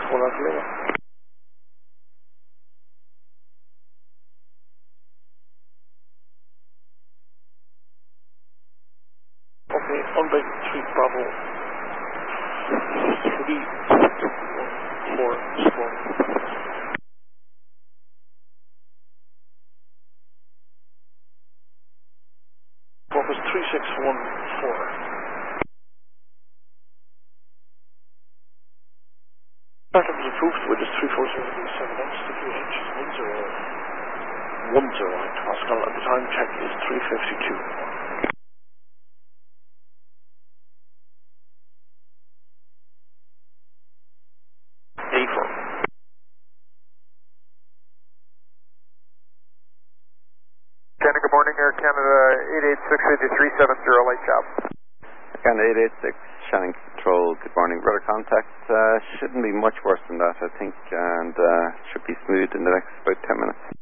1 Alpha Lima. Okay, on by 3 Bravo. 3 4 Focus 3614. Startup was approved with this 340B7X to QH 10 Pascal, and the time check is 3:52. A4. Canada, good morning, Air Canada 886-5370, light job. Canada 886, Shannon Control, good morning. Rudder contact shouldn't be much worse than that, I think, and should be smooth in the next about 10 minutes.